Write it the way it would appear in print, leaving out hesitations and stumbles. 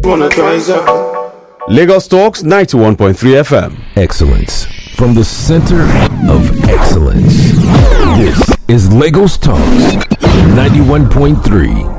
Wanna try some? Lagos Talks 91.3 FM. Excellence from the center of excellence. This is Lagos Talks 91.3